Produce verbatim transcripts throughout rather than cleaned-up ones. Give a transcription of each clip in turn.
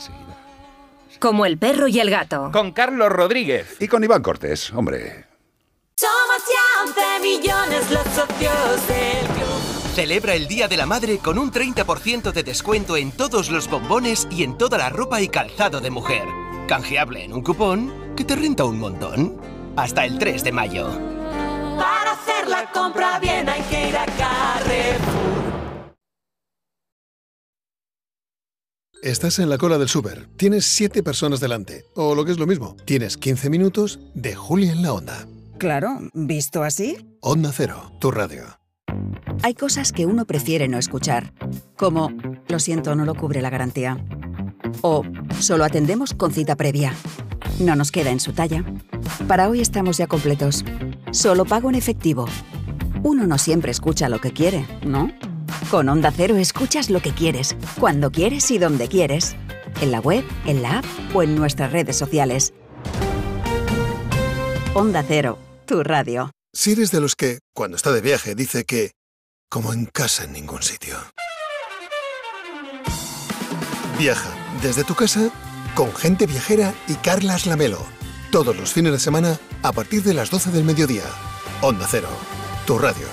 enseguida. Como el perro y el gato. Con Carlos Rodríguez. Y con Iván Cortés, hombre. Somos ya once millones los socios del club. Celebra el Día de la Madre con un treinta por ciento de descuento en todos los bombones y en toda la ropa y calzado de mujer. Canjeable en un cupón que te renta un montón. Hasta el tres de mayo. Para hacer la compra bien hay que ir a Carrefour. Estás en la cola del súper, tienes siete personas delante, o lo que es lo mismo, tienes quince minutos de Julia en la Onda. Claro, ¿visto así? Onda Cero, tu radio. Hay cosas que uno prefiere no escuchar, como, lo siento, no lo cubre la garantía. O, solo atendemos con cita previa. No nos queda en su talla. Para hoy estamos ya completos. Solo pago en efectivo. Uno no siempre escucha lo que quiere, ¿no? Con Onda Cero escuchas lo que quieres, cuando quieres y donde quieres. En la web, en la app o en nuestras redes sociales. Onda Cero, tu radio. Si eres de los que, cuando está de viaje, dice que como en casa en ningún sitio. Viaja desde tu casa con Gente Viajera y Carlas Lamelo. Todos los fines de semana a partir de las doce del mediodía. Onda Cero, tu radio.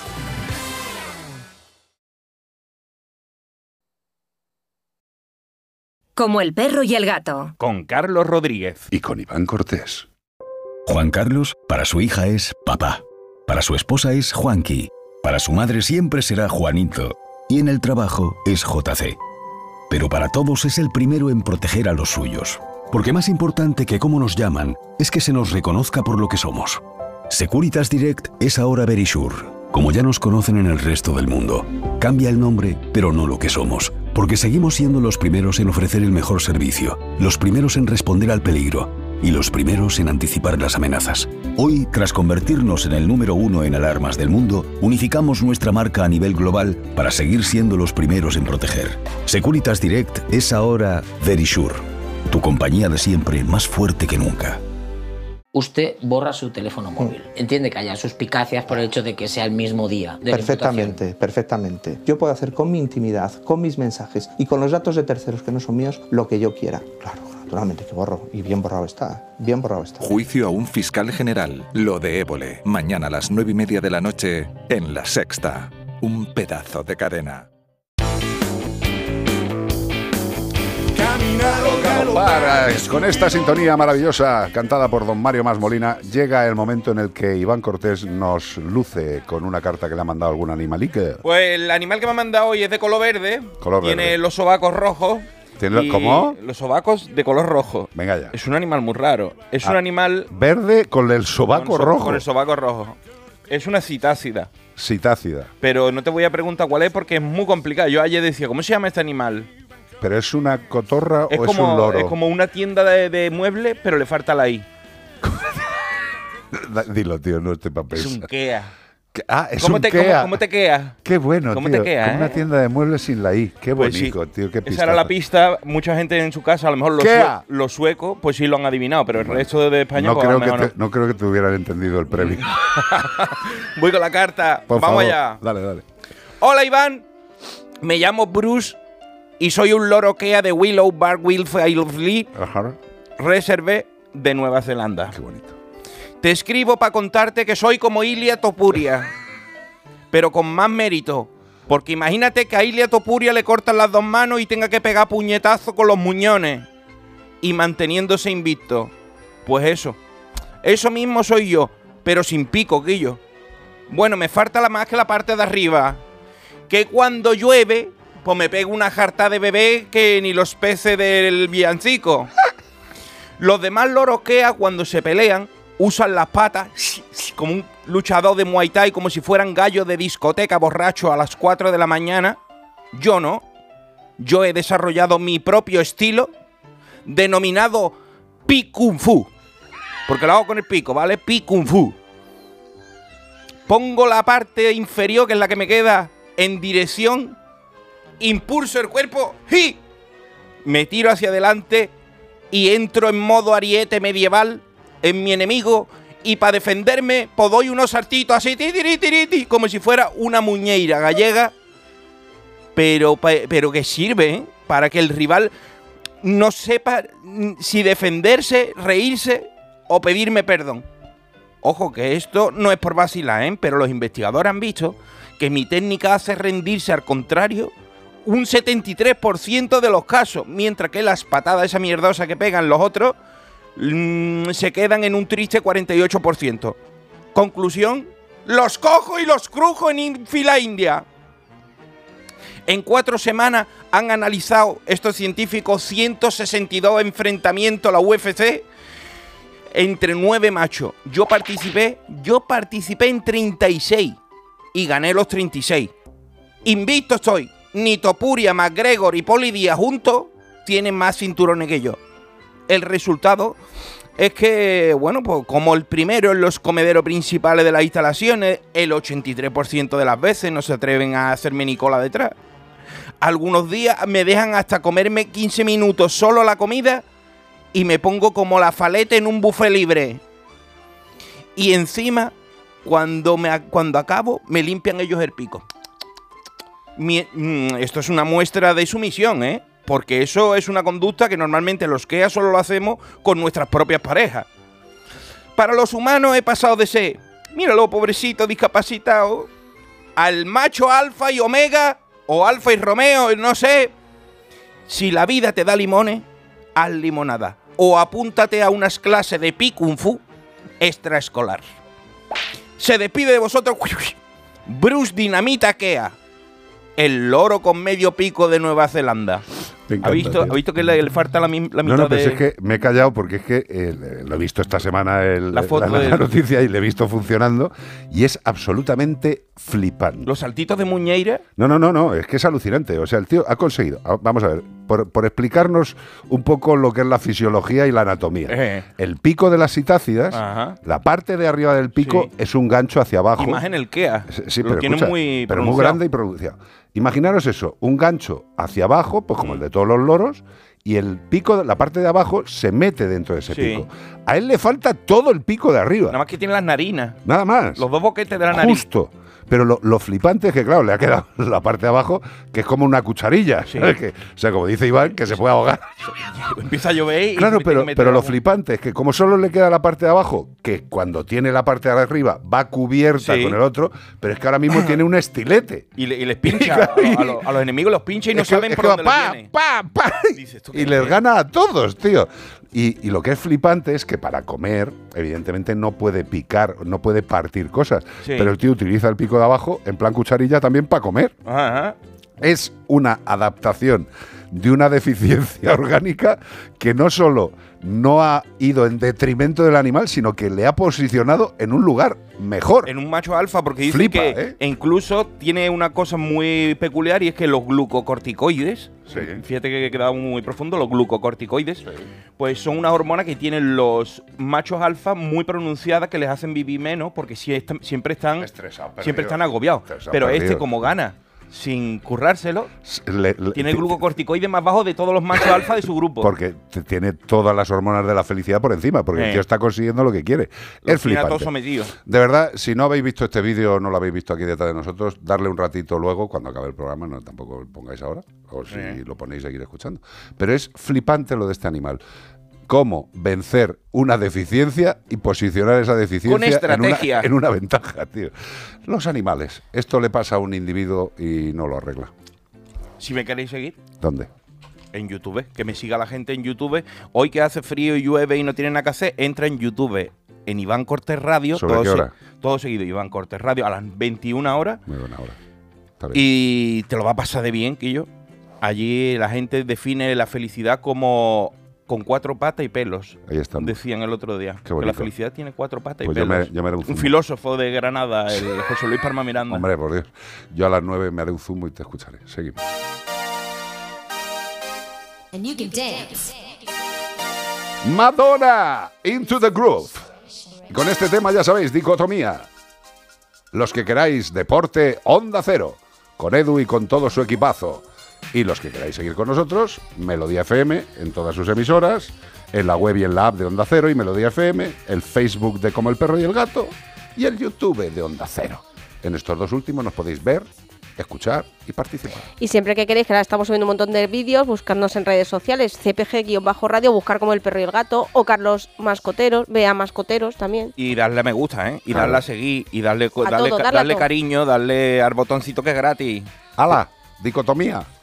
Como el perro y el gato. Con Carlos Rodríguez. Y con Iván Cortés. Juan Carlos, para su hija es papá. Para su esposa es Juanqui. Para su madre siempre será Juanito. Y en el trabajo es J C. Pero para todos es el primero en proteger a los suyos. Porque más importante que cómo nos llaman es que se nos reconozca por lo que somos. Securitas Direct es ahora Verisure, como ya nos conocen en el resto del mundo. Cambia el nombre, pero no lo que somos. Porque seguimos siendo los primeros en ofrecer el mejor servicio, los primeros en responder al peligro y los primeros en anticipar las amenazas. Hoy, tras convertirnos en el número uno en alarmas del mundo, unificamos nuestra marca a nivel global para seguir siendo los primeros en proteger. Securitas Direct es ahora Verisure, tu compañía de siempre más fuerte que nunca. Usted borra su teléfono móvil. Entiende que haya suspicacias por el hecho de que sea el mismo día de Perfectamente, la perfectamente. Yo puedo hacer con mi intimidad, con mis mensajes y con los datos de terceros que no son míos lo que yo quiera. Claro, naturalmente que borro. Y bien borrado está. Bien borrado está. Juicio a un fiscal general. Lo de Évole. Mañana a las nueve y media de la noche en La Sexta. Un pedazo de cadena. Paras. Con esta sintonía maravillosa cantada por don Mario Mas Molina, llega el momento en el que Iván Cortés nos luce con una carta que le ha mandado algún animalique. Pues el animal que me ha mandado hoy es de color verde. Color tiene verde. los sobacos rojos. ¿Tiene, ¿Cómo? Los sobacos de color rojo. Venga ya. Es un animal muy raro. Es ah, un animal... Verde con el sobaco con so, rojo. Con el sobaco rojo. Es una citácida. Citácida. Pero no te voy a preguntar cuál es porque es muy complicado. Yo ayer decía, ¿cómo se llama este animal? ¿Pero es una cotorra es o como, es un loro? Es como una tienda de, de muebles, pero le falta la I. Dilo, tío, no estoy para Es pensar. un Kea. Ah, es ¿Cómo un te, Kea. ¿cómo, ¿Cómo te quea? Qué bueno, ¿Cómo tío. te quea, Como eh? una tienda de muebles sin la I. Qué Pues bonito, sí. tío. Qué pista. Esa era la pista. Mucha gente en su casa, a lo mejor los, sue los suecos, pues sí lo han adivinado, pero el bueno, resto de España, no, pues creo a lo mejor que te, no. no creo que te hubieran entendido el premio. Voy con la carta. Por Vamos favor. allá. Dale, dale. Hola, Iván. Me llamo Bruce y soy un loro Kea de Willow Bar Wilfleet Reserve de Nueva Zelanda. Qué bonito. Te escribo para contarte que soy como Ilia Topuria, pero con más mérito. Porque imagínate que a Ilia Topuria le cortan las dos manos y tenga que pegar puñetazo con los muñones y manteniéndose invicto. Pues eso. Eso mismo soy yo, pero sin pico, Guillo. Bueno, me falta la más que la parte de arriba. Que cuando llueve, pues me pego una jarta de bebé que ni los peces del villancico. Los demás loros Kea, cuando se pelean, usan las patas como un luchador de Muay Thai, como si fueran gallos de discoteca borracho a las cuatro de la mañana. Yo no. Yo he desarrollado mi propio estilo, denominado Pi Kung Fu. Porque lo hago con el pico, ¿vale? Pi Kung Fu. Pongo la parte inferior, que es la que me queda, en dirección, impulso el cuerpo, ¡y! Me tiro hacia adelante y entro en modo ariete medieval en mi enemigo, y para defenderme pues doy unos saltitos así, tiri, tiri, tiri, como si fuera una muñeira gallega, pero, pero que sirve, ¿eh? Para que el rival no sepa si defenderse, reírse o pedirme perdón. Ojo, que esto no es por vacilar, ¿eh? Pero los investigadores han visto que mi técnica hace rendirse al contrario un setenta y tres por ciento de los casos, mientras que las patadas esa mierdosa que pegan los otros mmm, se quedan en un triste cuarenta y ocho por ciento. Conclusión, los cojo y los crujo en fila india. En cuatro semanas han analizado estos científicos ciento sesenta y dos enfrentamientos a la U F C entre nueve machos. Yo participé, yo participé en treinta y seis y gané los treinta y seis. Invicto estoy. Ni Topuria, McGregor y Poli Díaz juntos tienen más cinturones que yo. El resultado es que, bueno, pues como el primero en los comederos principales de las instalaciones, el ochenta y tres por ciento de las veces no se atreven a hacerme ni cola detrás. Algunos días me dejan hasta comerme quince minutos solo la comida y me pongo como la faleta en un buffet libre. Y encima, cuando, me, cuando acabo, me limpian ellos el pico. Mi, mm, esto es una muestra de sumisión, ¿eh? Porque eso es una conducta que normalmente los K E A solo lo hacemos con nuestras propias parejas. Para los humanos he pasado de ser, míralo, pobrecito, discapacitado, al macho alfa y omega, o alfa y Romeo, no sé. Si la vida te da limones, haz limonada. O apúntate a unas clases de Pi Kung Fu extraescolar. Se despide de vosotros Bruce Dinamita K E A, el loro con medio pico de Nueva Zelanda. Encanta, ¿Ha visto, tío. ¿Ha visto que le, le falta la, la mitad No, no, pero de...? si es que me he callado porque es que eh, lo he visto esta semana el, La foto la, la de- noticia y le he visto funcionando y es absolutamente flipante. Los saltitos de Muñeira. No, no, no, no, es que es alucinante. O sea, el tío ha conseguido, a- vamos a ver, por, por explicarnos un poco lo que es la fisiología y la anatomía. Eh. El pico de las citácidas, Ajá. la parte de arriba del pico Sí. es un gancho hacia abajo. Imagen el K E A. Sí, sí, lo pero, tienen escucha, muy pero muy pronunciado. grande y pronunciado. Imaginaros eso, un gancho hacia abajo, pues como el de todos los loros, y el pico, la parte de abajo, se mete dentro de ese Sí. pico. A él le falta todo el pico de arriba. Nada más que tiene las narinas. Nada más. Los dos boquetes de la nariz. Justo. Pero lo, lo flipante es que, claro, le ha quedado la parte de abajo, que es como una cucharilla. Sí. ¿sabes? Que, o sea, como dice Iván, que se puede ahogar. Empieza a llover y Claro, tiene que pero, meter pero lo abajo. flipante es que como solo le queda la parte de abajo, que cuando tiene la parte de arriba va cubierta Sí. con el otro, pero es que ahora mismo tiene un estilete. Y, le- y les pincha. a, a los, a los enemigos los pincha y no Es que- saben es por que va dónde pa, le viene. pa, pa, Dices, ¿tú qué y les haces? gana a todos, tío. Y, y lo que es flipante es que para comer, evidentemente no puede picar, no puede partir cosas. Sí. Pero el tío utiliza el pico de abajo en plan cucharilla también para comer. Ajá. Es una adaptación de una deficiencia orgánica que no solo no ha ido en detrimento del animal, sino que le ha posicionado en un lugar mejor. En un macho alfa, porque dicen Flipa, que ¿eh? e incluso tiene una cosa muy peculiar y es que los glucocorticoides, Sí. fíjate que he quedado muy profundo, los glucocorticoides, pues son unas hormonas que tienen los machos alfa muy pronunciadas que les hacen vivir menos porque si están- siempre están Estresado, perdido. siempre están agobiados. Estresado, Pero perdido. este, como gana sin currárselo, Le- le- tiene el glucocorticoide más bajo de todos los machos alfa de su grupo. Porque t- tiene todas las hormonas de la felicidad por encima, porque el Eh. tío está consiguiendo lo que quiere. Los Es tiene a flipante. todos sometidos. De verdad, si no habéis visto este vídeo, no lo habéis visto aquí detrás de nosotros, darle un ratito luego, cuando acabe el programa, no tampoco lo pongáis ahora, o si Eh. lo ponéis, seguir escuchando. Pero es flipante lo de este animal. Cómo vencer una deficiencia y posicionar esa deficiencia Con estrategia. En, una, en una ventaja, tío. Los animales. Esto le pasa a un individuo y no lo arregla. Si me queréis seguir, ¿Dónde? en YouTube, que me siga la gente en YouTube. Hoy que hace frío y llueve y no tiene nada que hacer, entra en YouTube, en Iván Cortés Radio. ¿Sobre todo qué se- hora? todo seguido, Iván Cortés Radio, a las veintiuna horas. Muy buena hora. Está bien. Y te lo va a pasar de bien, Quillo. Allí la gente define la felicidad como con cuatro patas y pelos. Ahí estamos. Decían el otro día. Qué Que la bonito. felicidad tiene cuatro patas Pues y yo me- pelos. yo me haré un un zumo. filósofo de Granada, el José Luis Parma Miranda. Hombre, por Dios. Yo a las nueve me haré un zumo y te escucharé. Seguimos. And you can dance. Madonna, Into the Groove. Y con este tema, ya sabéis, dicotomía. Los que queráis deporte, Onda Cero, con Edu y con todo su equipazo. Y los que queráis seguir con nosotros, Melodía F M en todas sus emisoras, en la web y en la app de Onda Cero y Melodía F M, el Facebook de Como el Perro y el Gato y el YouTube de Onda Cero. En estos dos últimos nos podéis ver, escuchar y participar. Y siempre que queréis, que ahora estamos subiendo un montón de vídeos, buscarnos en redes sociales, C P G-radio, buscar como El Perro y el Gato, o Carlos Mascoteros, Bea Mascoteros también. Y darle a me gusta, ¿eh? Y Claro. darle a seguir, y darle, A darle, todo, ca- darle a darle todo. cariño, darle al botoncito que es gratis. ¡Hala! Dicotomía.